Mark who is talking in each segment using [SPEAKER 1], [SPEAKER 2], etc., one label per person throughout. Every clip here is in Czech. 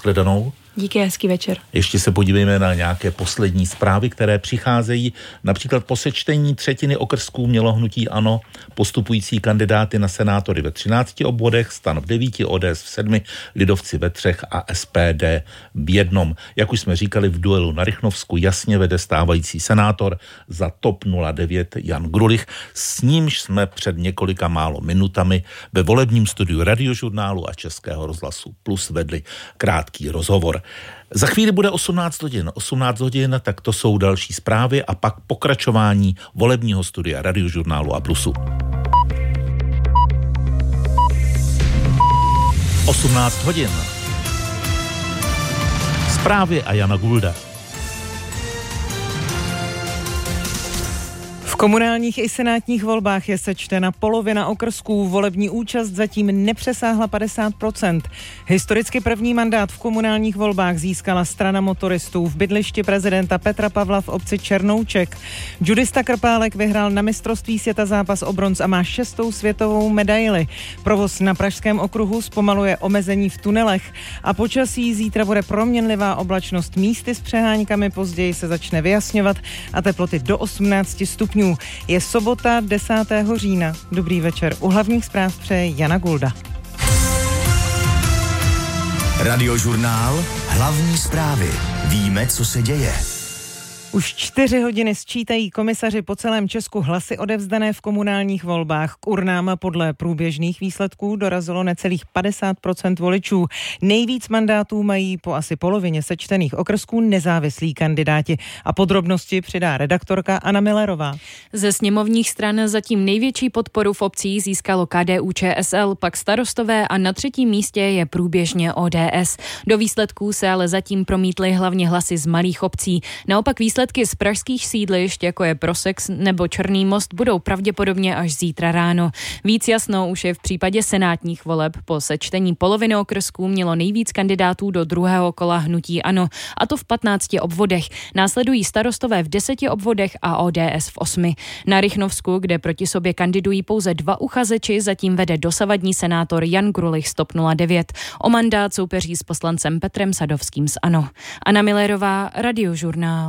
[SPEAKER 1] Nashledanou.
[SPEAKER 2] Díky, hezký večer.
[SPEAKER 1] Ještě se podívejme na nějaké poslední zprávy, které přicházejí. Například po sečtení třetiny okrsků mělo hnutí ANO postupující kandidáty na senátory ve 13 obvodech, STAN v 9, ODS v 7, Lidovci ve 3 a SPD v 1. Jak už jsme říkali, v duelu na Rychnovsku jasně vede stávající senátor za TOP 09 Jan Grulich. S nímž jsme před několika málo minutami ve volebním studiu Radiožurnálu a Českého rozhlasu Plus vedli krátký rozhovor. Za chvíli bude 18 hodin. 18 hodin, tak to jsou další zprávy a pak pokračování volebního studia Radiožurnálu a Plusu. 18 hodin. Zprávy a Jana Gulda.
[SPEAKER 3] V komunálních i senátních volbách je sečtena polovina okrsků, volební účast zatím nepřesáhla 50%. Historicky první mandát v komunálních volbách získala strana motoristů v bydlišti prezidenta Petra Pavla v obci Černouček. Judista Krpálek vyhrál na mistrovství světa zápas o bronz a má 6. světovou medaili. Provoz na Pražském okruhu zpomaluje omezení v tunelech a počasí zítra bude proměnlivá oblačnost, místy s přeháňkami, později se začne vyjasňovat a teploty do 18 stupňů. Je sobota 10. října. Dobrý večer. U hlavních zpráv přeje Jana Gulda.
[SPEAKER 4] Radiožurnál, hlavní zprávy. Víme, co se děje.
[SPEAKER 3] Už 4 hodiny sčítají komisaři po celém Česku hlasy odevzdané v komunálních volbách. K urnám podle průběžných výsledků dorazilo necelých 50% voličů. Nejvíc mandátů mají po asi polovině sečtených okrsků nezávislí kandidáti. A podrobnosti přidá redaktorka Anna Millerová.
[SPEAKER 2] Ze sněmovních stran zatím největší podporu v obcích získalo KDU-ČSL, pak Starostové a na 3. místě je průběžně ODS. Do výsledků se ale zatím promítly hlavně hlasy z malých obcí. Naopak výsledky z pražských sídlišť, jako je Prosex nebo Černý Most, budou pravděpodobně až zítra ráno. Víc jasno už je v případě senátních voleb. Po sečtení poloviny okrsků mělo nejvíc kandidátů do druhého kola hnutí ANO, a to v 15 obvodech. Následují Starostové v 10 obvodech a ODS v 8. Na Rychnovsku, kde proti sobě kandidují pouze 2 uchazeči, zatím vede dosavadní senátor Jan Grulich z TOP 09. O mandát soupeří s poslancem Petrem Sadovským z ANO. Anna Millerová, Radiožurnál.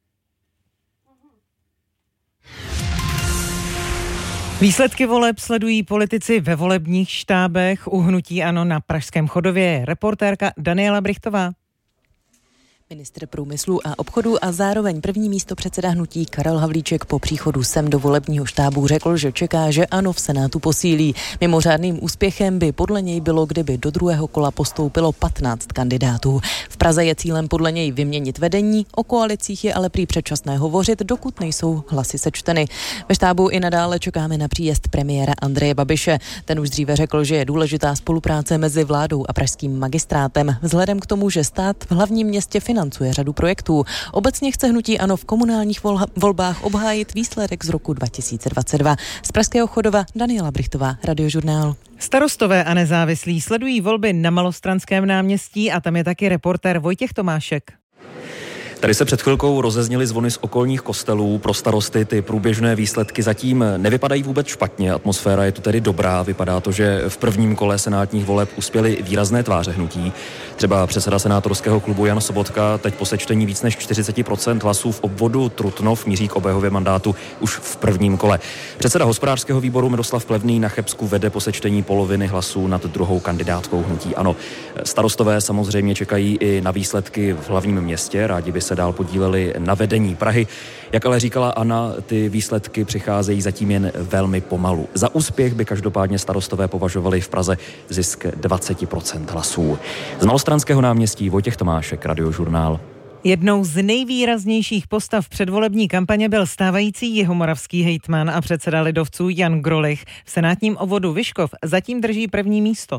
[SPEAKER 3] Výsledky voleb sledují politici ve volebních štábech. U hnutí ANO na Pražském chodově je reportérka Daniela Brichtová.
[SPEAKER 5] Ministr průmyslu a obchodu a zároveň první místopředseda hnutí Karel Havlíček po příchodu sem do volebního štábu řekl, že čeká, že ANO v Senátu posílí. Mimořádným úspěchem by podle něj bylo, kdyby do druhého kola postoupilo 15 kandidátů. V Praze je cílem podle něj vyměnit vedení, o koalicích je ale prý předčasné hovořit, dokud nejsou hlasy sečteny. Ve štábu i nadále čekáme na příjezd premiéra Andreje Babiše. Ten už dříve řekl, že je důležitá spolupráce mezi vládou a pražským magistrátem, vzhledem k tomu, že stát v hlavním městě financuje řadu projektů. Obecně chce hnutí ANO v komunálních volbách obhájit výsledek z roku 2022. Z Pražského chodova Daniela Brichtová, Radiožurnál.
[SPEAKER 3] Starostové a nezávislí sledují volby na Malostranském náměstí a tam je taky reportér Vojtěch Tomášek.
[SPEAKER 6] Tady se před chvilkou rozezněly zvony z okolních kostelů. Pro starosty ty průběžné výsledky zatím nevypadají vůbec špatně. Atmosféra je tu tedy dobrá. Vypadá to, že v prvním kole senátních voleb uspěly výrazné tváře hnutí. Třeba předseda senátorského klubu Jan Sobotka teď po sečtení víc než 40% hlasů v obvodu Trutnov míří k oběhově mandátu už v prvním kole. Předseda hospodářského výboru Miroslav Plevný na Chebsku vede po sečtení poloviny hlasů nad druhou kandidátkou hnutí ANO. Starostové samozřejmě čekají i na výsledky v hlavním městě. Rádi by se dál podíleli na vedení Prahy. Jak ale říkala Anna, ty výsledky přicházejí zatím jen velmi pomalu. Za úspěch by každopádně starostové považovali v Praze zisk 20% hlasů. Z Malostranského náměstí Vojtěch Tomášek, Radiožurnál.
[SPEAKER 3] Jednou z nejvýraznějších postav předvolební kampaně byl stávající jihomoravský hejtman a předseda lidovců Jan Grulich. V senátním obvodu Vyškov zatím drží první místo.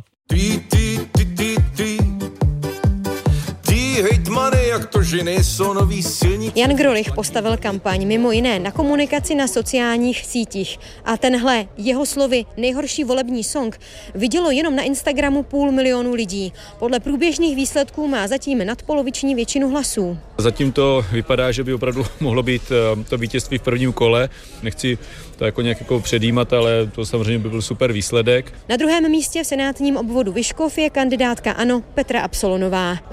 [SPEAKER 7] Hejtmany, jak to, že nejsou noví silníci.
[SPEAKER 8] Jan Grulich postavil kampaň mimo jiné na komunikaci na sociálních sítích. A tenhle jeho slovy nejhorší volební song vidělo jenom na Instagramu 500 000 lidí. Podle průběžných výsledků má zatím nadpoloviční většinu hlasů.
[SPEAKER 9] Zatím to vypadá, že by opravdu mohlo být to vítězství v prvním kole. Nechci to jako nějak předjímat, ale to samozřejmě by byl super výsledek.
[SPEAKER 8] Na druhém místě v senátním obvodu Vyškov je kandidátka ANO Petra Absolonová.